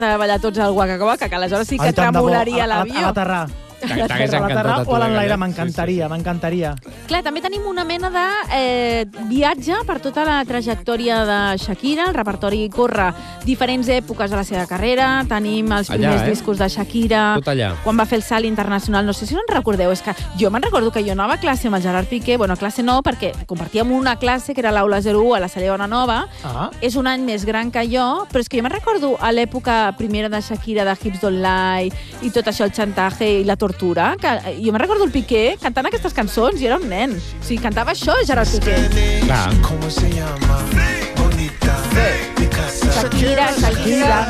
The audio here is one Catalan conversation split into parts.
de ballar tots al Waka Waka, que aleshores sí que tremolaria l'avió. A l'aterrar. T'hagués encantat a tu. O a l'enlaire, m'encantaria. Clar, també tenim una mena de viatge per tota la trajectòria de Shakira. El repertori corre diferents èpoques de la seva carrera. Tenim els primers discos de Shakira. Tot allà. Quan va fer el salt internacional. No sé si no en recordeu. És que jo me'n recordo que jo anava a classe amb el Gerard Piqué. Bueno, a classe no, perquè compartíem una classe que era l'Aula 01 a la Salle Bonanova. És un any més gran que jo, però és que jo me'n recordo a l'època primera de Shakira, de Hips Don't Lie, i tot això, el xantatge i la tortura, que jo me'n recordo el Piqué cantant aquestes cançons i era un nen. O sigui, cantava això, Gerard Piqué. Clar. Shakira.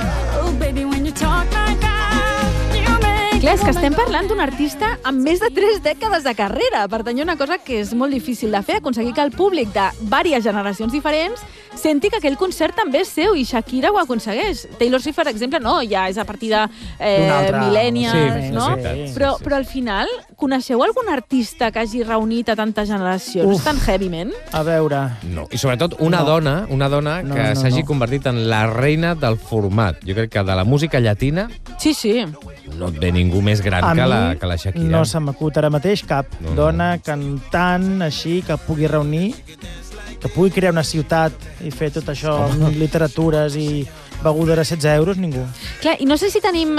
Clar, és que estem parlant d'un artista amb més de 3 dècades de carrera. Per tant, hi ha una cosa que és molt difícil de fer, aconseguir que el públic de diverses generacions diferents senti que aquell concert també és seu, i Shakira ho aconsegueix. Taylor Swift, per exemple, no, ja és a partir de millennials, no? Però al final, coneixeu algun artista que hagi reunit a tantes generacions tan heavyment? A veure... No, i sobretot una dona que s'hagi convertit en la reina del format. Jo crec que de la música llatina... Sí. No et ve ningú més gran que la Shakira. No se m'acut ara mateix cap dona cantant així que pugui reunir, que pugui crear una ciutat i fer tot això amb literatures i begudes a 16 euros, ningú. Clar, i no sé si tenim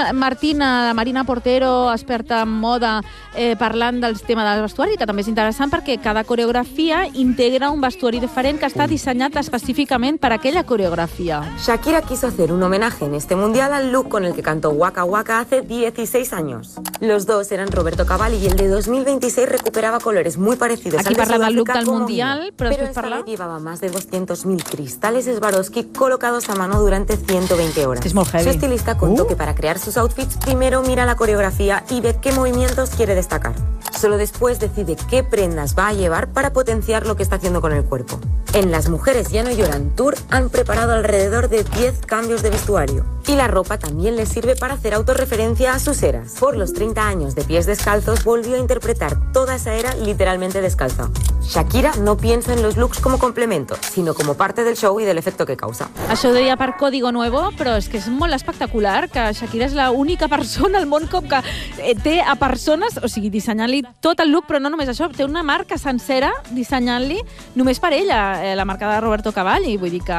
Marina Portero, experta en moda, parlant del tema del vestuari, que també és interessant perquè cada coreografia integra un vestuari diferent que està dissenyat específicament per aquella coreografia. Shakira quiso hacer un homenaje en este mundial al look con el que cantó Waka Waka hace 16 años. Los dos eran Roberto Cavalli y el de 2026 recuperaba colores muy parecidos Aquí parla del look del mundial, però després parla... llevaba más de 200.000 cristales Swarovski colocados a mano durante 120 horas. Es muy heavy. Su estilista contó que para crear sus outfits primero mira la coreografía y ve qué movimientos quiere destacar. Solo después decide qué prendas va a llevar para potenciar lo que está haciendo con el cuerpo. En Las Mujeres Ya No Lloran Tour han preparado alrededor de 10 cambios de vestuario. Y la ropa también les sirve para hacer autorreferencia a sus eras. Por los 30 años de Pies Descalzos volvió a interpretar toda esa era literalmente descalza. Shakira no piensa en los looks como complemento, sino como parte del show y del efecto que causa. Això ho deia per Código Nuevo, però és que és molt espectacular que Shakira és l'única persona al món com que té a persones, o sigui, dissenyant-li tot el look, però no només això, té una marca sencera dissenyant-li només per ella, la marca de Roberto Cavalli, vull dir que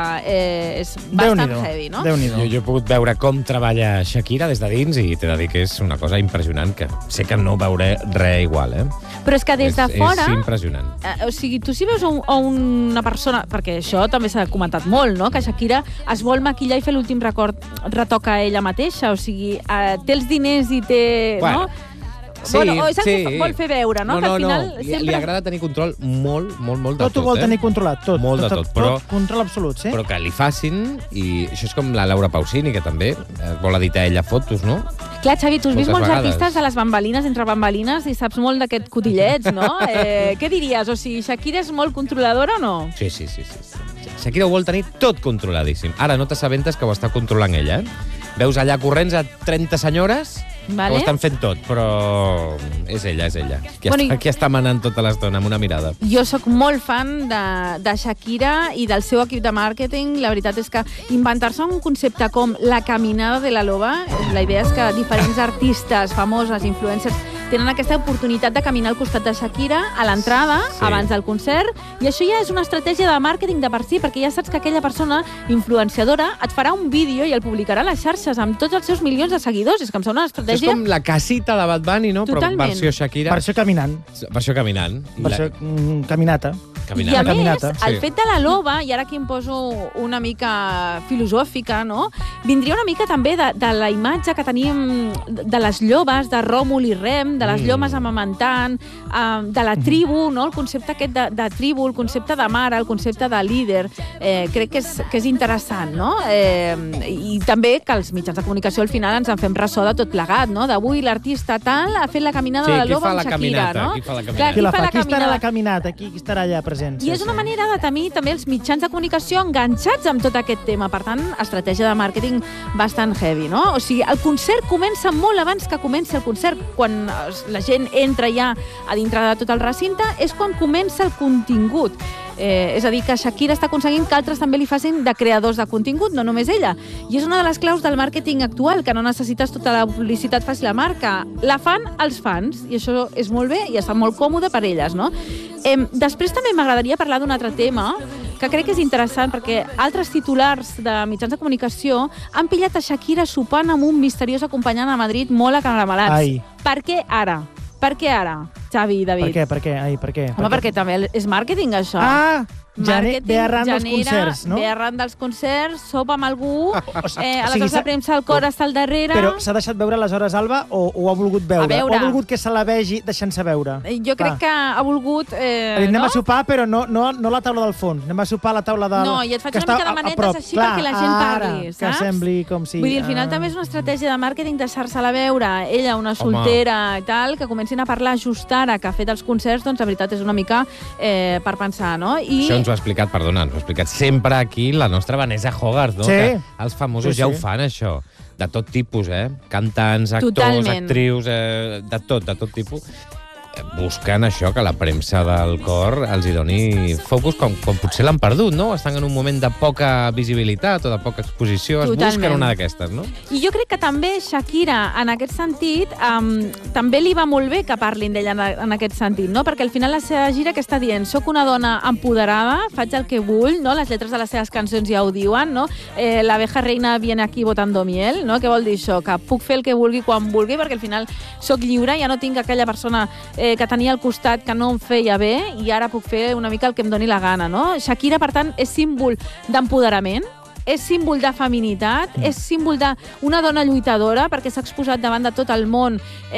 és bastant heavy, no? Jo he pogut veure com treballa Shakira des de dins i t'he de dir que és una cosa impressionant, que sé que no veuré res igual, Però és que des de fora... És impressionant. O sigui, tu si veus una persona... Perquè això també s'ha comentat molt, no? Que Shakira es vol maquillar i fer l'últim retoc a ella mateixa. O sigui, té els diners i té... Bueno. No? Sí, o és el que vol fer veure, no? Que al final sempre... Li agrada tenir control molt de tot. Tot ho vol tenir controlat, tot. Molt de tot, però... Control absolut, sí. Però que li facin, i això és com la Laura Pausini, que també vol editar ella fotos, no? Clar, Xavi, tu has vist molts artistes a les bambalines, entre bambalines, i saps molt d'aquest cotillets, no? Què diries? O sigui, Shakira és molt controladora o no? Sí. Shakira ho vol tenir tot controladíssim. Ara no t'assabentes que ho està controlant ella, Veus allà corrents a 30 senyores que ho estan fent tot, però és ella. Qui està manant tota l'estona amb una mirada. Jo sóc molt fan de Shakira i del seu equip de màrqueting. La veritat és que inventar-se un concepte com la caminada de la loba, la idea és que diferents artistes, famoses, influencers, tenen aquesta oportunitat de caminar al costat de Shakira a l'entrada, abans del concert, i això ja és una estratègia de màrqueting de per si, perquè ja saps que aquella persona influenciadora et farà un vídeo i el publicarà a les xarxes amb tots els seus milions de seguidors. És que em sembla una estratègia... És com la casita de Bad Bunny, no? Totalment. Però versió Shakira. Versió caminant. Versió caminant. Versió caminata. I a més, el fet de la loba, i ara aquí em poso una mica filosòfica, no? Vindria una mica també de la imatge que tenim de les llobes, de Ròmul i Rem, de les llomes amamentant, de la tribu, no? El concepte aquest de tribu, el concepte de mare, el concepte de líder. Crec que és interessant, no? I també que els mitjans de comunicació al final ens en fem ressò de tot plegat, no? D'avui l'artista tal ha fet la caminada de la loba amb Shakira, no? Qui fa la caminata? Qui estarà a la caminata? Qui estarà allà present? I és una manera de tenir també els mitjans de comunicació enganxats amb tot aquest tema. Per tant, estratègia de màrqueting bastant heavy, no? O sigui, el concert comença molt abans que comenci el concert. Quan la gent entra ja a dintre de tot el recinte és quan comença el contingut. És a dir, que Shakira està aconseguint que altres també li facin de creadors de contingut, no només ella. I és una de les claus del màrqueting actual, que no necessites tota la publicitat faci la marca. La fan els fans, i això és molt bé i està molt còmode per elles, no? Després també m'agradaria parlar d'un altre tema que crec que és interessant perquè altres titulars de mitjans de comunicació han pillat a Shakira sopant amb un misteriós acompanyant a Madrid molt acaramelats. Ai. Per què ara? Per què ara, Xavi i David? Per què? Home, perquè també és màrqueting, això. Ve arran dels concerts, no? Ve arran dels concerts, sopa amb algú, aleshores la premsa al cor està al darrere... Però s'ha deixat veure aleshores, Alba, o ha volgut veure? O ha volgut que se la vegi deixant-se veure? Jo crec que ha volgut... Anem a sopar, però no a la taula del fons. Anem a sopar a la taula de... No, i et faig una mica de manetes així perquè la gent parli, saps? Que sembli com si... Vull dir, al final també és una estratègia de màrqueting deixar-se-la veure. Ella, una soltera i tal, que comencin a parlar just ara que ha fet els concerts, doncs la veritat és una mica per pensar, no? Això ens ho ha explicat, perdona, ens ho ha explicat sempre aquí la nostra Vanessa Hogarth, no? Sí. Que els famosos ja ho fan, això. De tot tipus, Cantants, actors, actrius, de tot tipus. Buscant això, que la premsa del cor els hi doni focus com potser l'han perdut, no? Estan en un moment de poca visibilitat o de poca exposició, es busquen una d'aquestes, no? I jo crec que també Shakira, en aquest sentit, també li va molt bé que parlin d'ella en aquest sentit, no? Perquè al final la seva gira que està dient soc una dona empoderada, faig el que vull, no? Les lletres de les seves cançons ja ho diuen, no? La abeja reina viene aquí botando miel, no? Què vol dir això? Que puc fer el que vulgui quan vulgui, perquè al final soc lliure, ja no tinc aquella persona que tenia al costat que no em feia bé i ara puc fer una mica el que em doni la gana, no? Shakira, per tant, és símbol d'empoderament, és símbol de feminitat, és símbol d'una dona lluitadora perquè s'ha exposat davant de tot el món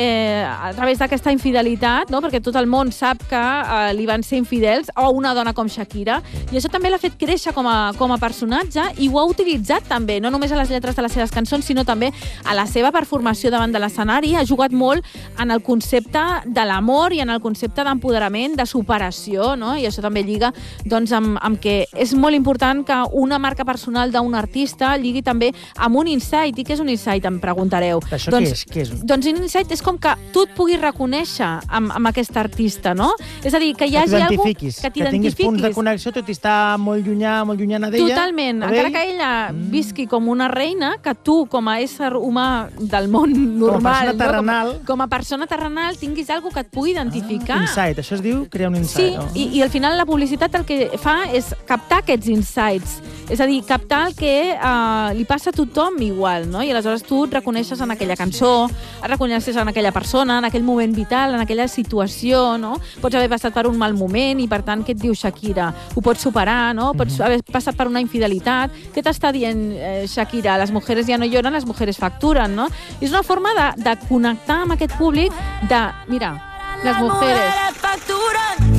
a través d'aquesta infidelitat, no? Perquè tot el món sap que li van ser infidels, o una dona com Shakira, i això també l'ha fet créixer com a personatge i ho ha utilitzat també, no només a les lletres de les seves cançons, sinó també a la seva performació davant de l'escenari. Ha jugat molt en el concepte de l'amor i en el concepte d'empoderament, de superació, no? I això també lliga doncs, amb que és molt important que una marca personal d'un artista lligui també amb un insight. I què és un insight, em preguntareu? Això doncs, què és? Doncs un insight és com que tu et puguis reconèixer amb aquest artista, no? És a dir, que hi hagi algú que t'identifiquis. Que tinguis punts de connexió, tot i estar molt llunyana d'ella. Totalment. Encara que ella visqui com una reina, que tu, com a ésser humà del món normal, com a persona terrenal, tinguis algú que et pugui identificar. Insight, això es diu crear un insight. Sí, i al final la publicitat el que fa és captar aquests insights. És a dir, captar el que li passa a tothom igual, no? I aleshores tu et reconeixes en aquella cançó, et reconeixes en aquella persona, en aquell moment vital, en aquella situació, no? Pots haver passat per un mal moment i, per tant, què et diu Shakira? Ho pots superar, no? Pots haver passat per una infidelitat. Què t'està dient Shakira? Les mujeres ja no lloren, les mujeres facturen, no? I és una forma de connectar amb aquest públic de, mira, les mujeres facturen.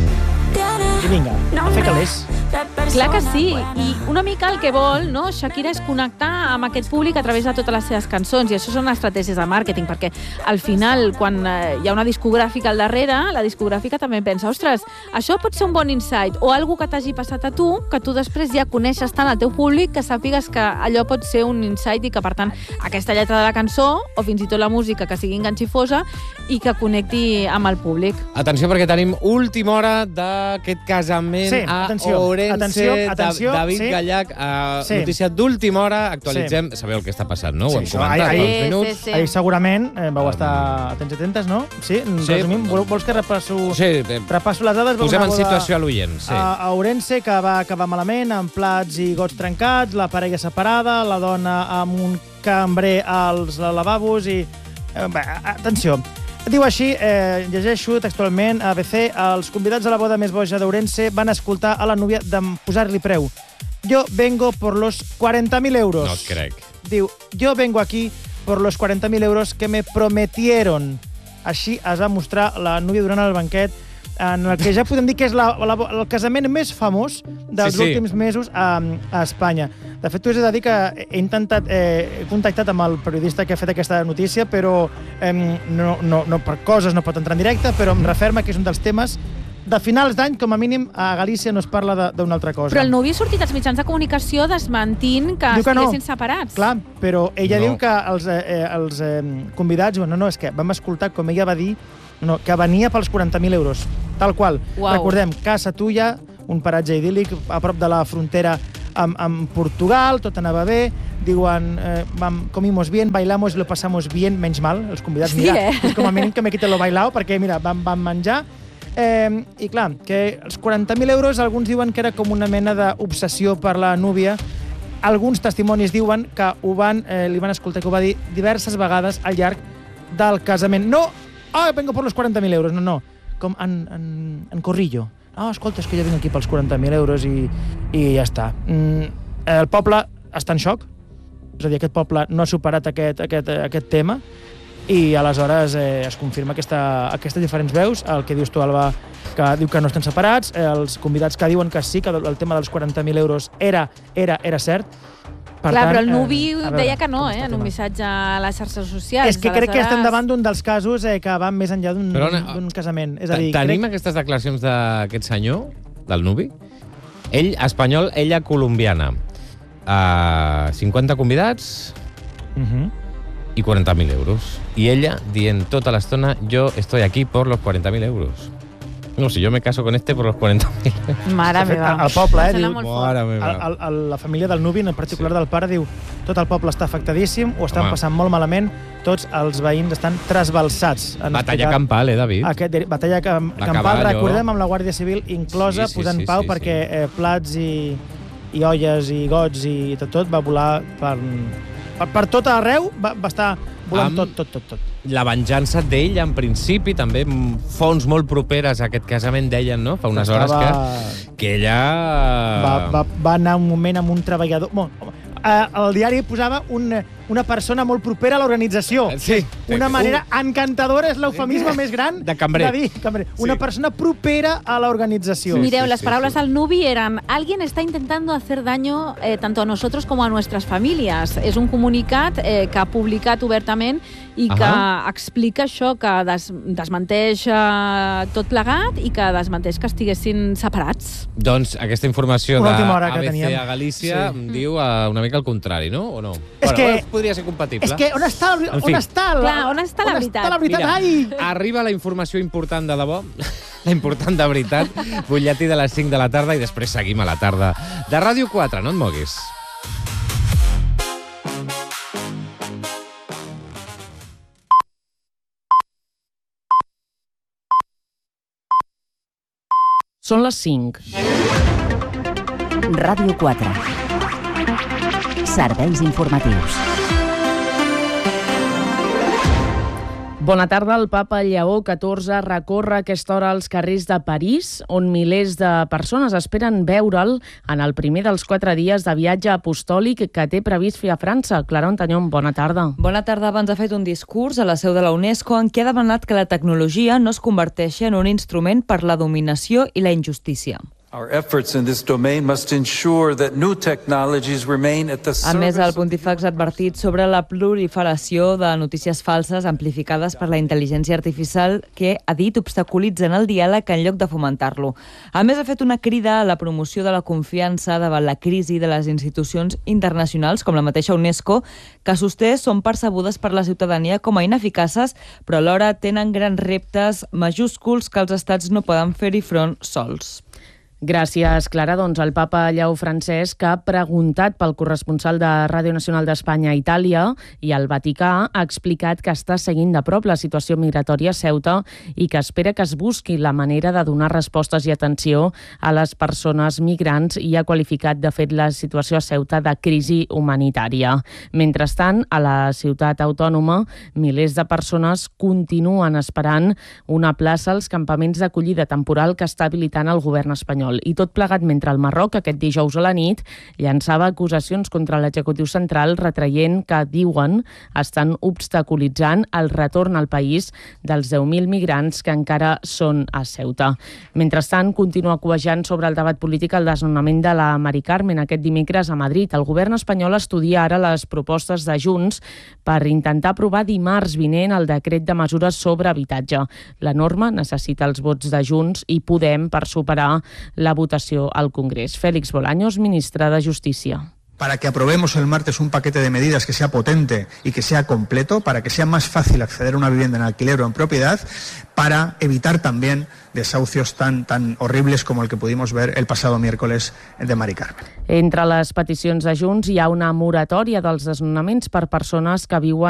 I vinga, a fer calés. Clar que sí, i una mica el que vol, no, Shakira, és connectar amb aquest públic a través de totes les seves cançons, i això són estratègies de màrqueting, perquè al final, quan hi ha una discogràfica al darrere, la discogràfica també pensa, ostres, això pot ser un bon insight, o algo que t'hagi passat a tu, que tu després ja coneixes tant el teu públic, que sàpigues que allò pot ser un insight i que, per tant, aquesta lletra de la cançó, o fins i tot la música, que sigui enganxifosa i que connecti amb el públic. Atenció, perquè tenim última hora d'aquest casament a Orense, David Gallach, notícia d'última hora, actualitzem, sabeu el que està passant, no? Ho hem comentat fa uns minuts. Ahir segurament vau estar atents i atentes, no? Sí? Resumim, vols que repasso les dades? Posem en situació a l'oient, sí. A Orense, que va acabar malament, amb plats i gots trencats, la parella separada, la dona amb un cambrer als lavabos i... Atenció, diu així, llegeixo textualment a ABC, els convidats a la boda més boja d'Ourense van escoltar a la núvia de posar-li preu. Yo vengo por los 40.000 euros. No et crec. Diu, yo vengo aquí por los 40.000 euros que me prometieron. Així es va mostrar la núvia durant el banquet, en el que ja podem dir que és el casament més famós dels últims mesos a Espanya. De fet, t'ho he de dir que he contactat amb el periodista que ha fet aquesta notícia, però no per coses no pot entrar en directe, però em referma que és un dels temes de finals d'any, com a mínim, a Galícia no es parla d'una altra cosa. Però el no havia sortit als mitjans de comunicació desmentint que estiguessin separats. Clar, però ella diu que els convidats diuen, no, és que vam escoltar com ella va dir que venia pels 40.000 euros. Tal qual. Recordem, casa tuya, un paratge idíl·lic a prop de la frontera amb Portugal, tot anava bé, diuen, comimos bien, bailamos y lo pasamos bien, menys mal, els convidats, mira, és com a mínim que me quiten lo bailao, perquè, mira, vam menjar, i clar, que els 40.000 euros alguns diuen que era com una mena d'obsessió per la núvia. Alguns testimonis diuen que li van escoltar que ho va dir diverses vegades al llarg del casament. No, vengo por los 40.000 euros, no, com en corrillo. Escolta, és que jo vinc aquí pels 40.000 euros i ja està. El poble està en xoc, és a dir, aquest poble no ha superat aquest tema, i aleshores es confirma aquestes diferents veus, el que dius tu, Alba, que diu que no estan separats, els convidats que diuen que sí, que el tema dels 40.000 euros era cert. Clar, però el nuvi deia que no, en un missatge a les xarxes socials. És que crec que estem davant d'un dels casos que van més enllà d'un casament. Tenim aquestes declaracions d'aquest senyor, del nuvi? Ell, espanyol, ella, colombiana. 50 convidats i 40.000 euros. I ella dient tota l'estona, yo estoy aquí por los 40.000 euros. No, si yo me caso con este por los 40.000. Mare meva. El poble, diu... Mare meva. La família del nuvi, en particular del pare, diu tot el poble està afectadíssim, ho estan passant molt malament, tots els veïns estan trasbalsats. Batalla campal, David? Batalla campal, recordem, amb la Guàrdia Civil inclosa, posant pau, perquè plats i olles i gots i tot va volar per tot arreu, va estar volant tot. La venjança d'ell, en principi, també fonts molt properes a aquest casament deien, no?, fa unes hores que ella... Va anar un moment amb un treballador... El diari posava una persona molt propera a l'organització. Sí. Una manera encantadora, és l'eufemisme més gran de cambrer. Una persona propera a l'organització. Mireu, les paraules del nuvi eren: alguien está intentando hacer daño tanto a nosotros como a nuestras familias. És un comunicat que ha publicat obertament i que explica això, que desmenteix tot plegat i que desmenteix que estiguessin separats. Doncs aquesta informació d'ABC a Galícia diu una mica el contrari, no? O no? És que podria ser compatible. És que on està la veritat? Arriba la informació important de debò, la important de veritat, butlletí de les 5 de la tarda i després seguim a la tarda de Ràdio 4, no et moguis. Són les 5. Ràdio 4. Serveis informatius. Bona tarda. El papa Lleó XIV recorre a aquesta hora als carrers de París, on milers de persones esperen veure'l en el primer dels 4 dies de viatge apostòlic que té previst fer a França. Clara Ontañón, bona tarda. Bona tarda. Abans ha fet un discurs a la seu de la UNESCO en què ha demanat que la tecnologia no es converteixi en un instrument per la dominació i la injustícia. Our efforts in this domain must ensure that new technologies remain at the service. A més, el pontífex ha advertit sobre la proliferació de notícies falses amplificades per la intel·ligència artificial que, ha dit, obstaculitzen el diàleg en lloc de fomentar-lo. A més, ha fet una crida a la promoció de la confiança davant la crisi de les institucions internacionals, com la mateixa UNESCO, que sosté són percebudes per la ciutadania com a ineficaces, però alhora tenen grans reptes majúsculs que els estats no poden fer-hi front sols. Gràcies, Clara. Doncs el papa Lleó Francesc ha preguntat pel corresponsal de Ràdio Nacional d'Espanya a Itàlia i al Vaticà ha explicat que està seguint de prop la situació migratòria a Ceuta i que espera que es busqui la manera de donar respostes i atenció a les persones migrants i ha qualificat, de fet, la situació a Ceuta de crisi humanitària. Mentrestant, a la ciutat autònoma, milers de persones continuen esperant una plaça als campaments d'acollida temporal que està habilitant el govern espanyol. I tot plegat mentre el Marroc, aquest dijous a la nit, llançava acusacions contra l'executiu central retraient que, diuen, estan obstaculitzant el retorn al país dels 10.000 migrants que encara són a Ceuta. Mentrestant, continua cuejant sobre el debat polític el desnonament de la Mari Carmen aquest dimecres a Madrid. El govern espanyol estudia ara les propostes de Junts per intentar aprovar dimarts vinent el decret de mesures sobre habitatge. La norma necessita els vots de Junts i Podem per superar la votació al Congrés. Félix Bolaños, ministre de Justícia. para que aprobemos el martes un paquete de medidas que sea potente y que sea completo, para que sea más fácil acceder a una vivienda en alquiler o en propiedad, para evitar también desahucios tan horribles como el que pudimos ver el pasado miércoles de Mari Carmen. Entre les peticions de Junts hi ha una moratòria dels desnonaments per persones que viuen